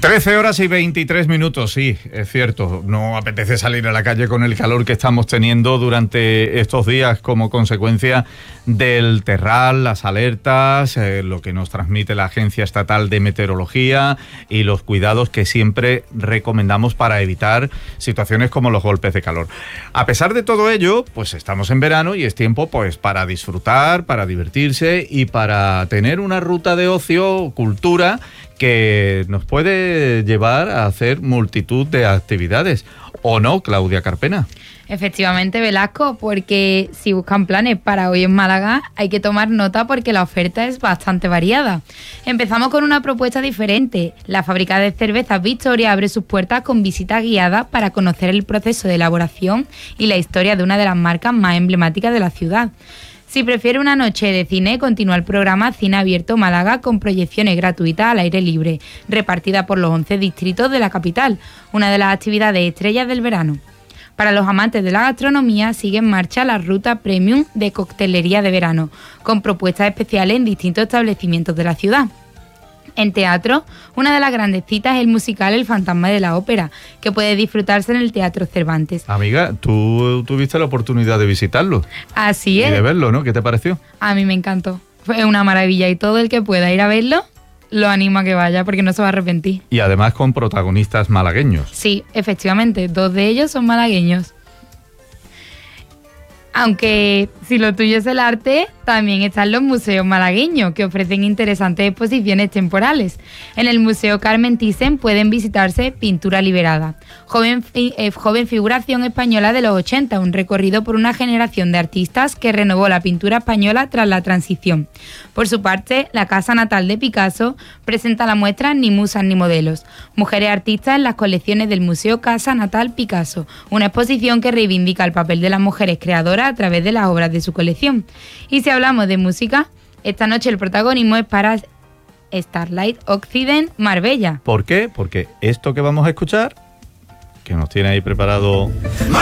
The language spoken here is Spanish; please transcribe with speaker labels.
Speaker 1: 13 horas y 23 minutos, sí, es cierto. No apetece salir a la calle con el calor que estamos teniendo durante estos días como consecuencia del terral, las alertas, lo que nos transmite la Agencia Estatal de Meteorología y los cuidados que siempre recomendamos para evitar situaciones como los golpes de calor. A pesar de todo ello, pues estamos en verano y es tiempo pues para disfrutar, para divertirse y para tener una ruta de ocio, cultura, que nos puede llevar a hacer multitud de actividades. ¿O no, Claudia Carpena?
Speaker 2: Efectivamente, Velasco, porque si buscan planes para hoy en Málaga, hay que tomar nota porque la oferta es bastante variada. Empezamos con una propuesta diferente. La fábrica de cervezas Victoria abre sus puertas con visitas guiadas para conocer el proceso de elaboración y la historia de una de las marcas más emblemáticas de la ciudad. Si prefiere una noche de cine, continúa el programa Cine Abierto Málaga con proyecciones gratuitas al aire libre, repartida por los 11 distritos de la capital, una de las actividades estrellas del verano. Para los amantes de la gastronomía, sigue en marcha la ruta premium de coctelería de verano, con propuestas especiales en distintos establecimientos de la ciudad. En teatro, una de las grandes citas es el musical El fantasma de la ópera, que puede disfrutarse en el Teatro Cervantes.
Speaker 1: Amiga, tú tuviste la oportunidad de visitarlo.
Speaker 2: Así es.
Speaker 1: Y de verlo, ¿no? ¿Qué te pareció?
Speaker 2: A mí me encantó. Fue una maravilla y todo el que pueda ir a verlo, lo animo a que vaya porque no se va a arrepentir.
Speaker 1: Y además con protagonistas malagueños.
Speaker 2: Sí, efectivamente, 2 de ellos son malagueños. Aunque si lo tuyo es el arte, también están los museos malagueños, que ofrecen interesantes exposiciones temporales. En el Museo Carmen Thyssen pueden visitarse Pintura Liberada, joven figuración española de los 80, un recorrido por una generación de artistas que renovó la pintura española tras la transición. Por su parte, la casa natal de Picasso presenta la muestra Ni musas ni modelos, mujeres artistas en las colecciones del Museo Casa Natal Picasso, una exposición que reivindica el papel de las mujeres creadoras a través de las obras de su colección. Y si hablamos de música, esta noche el protagonismo es para Starlight Occident Marbella.
Speaker 1: ¿Por qué? Porque esto que vamos a escuchar, que nos tiene ahí preparado